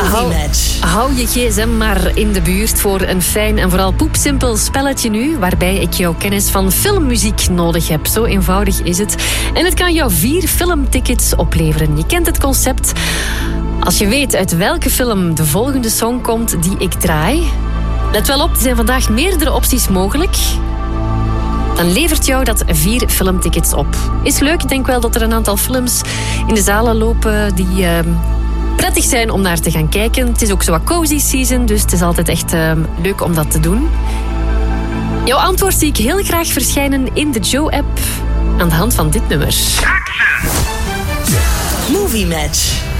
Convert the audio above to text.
Hou je gsm maar in de buurt voor een fijn en vooral poepsimpel spelletje nu, waarbij ik jouw kennis van filmmuziek nodig heb. Zo eenvoudig is het. En het kan jou 4 filmtickets opleveren. Je kent het concept. Als je weet uit welke film de volgende song komt die ik draai, let wel op, er zijn vandaag meerdere opties mogelijk. Dan levert jou dat 4 filmtickets op. Is leuk, ik denk wel dat er een aantal films in de zalen lopen die prettig zijn om naar te gaan kijken. Het is ook zo wat cozy season, dus het is altijd echt leuk om dat te doen. Jouw antwoord zie ik heel graag verschijnen in de Joe-app aan de hand van dit nummer. Movie Match.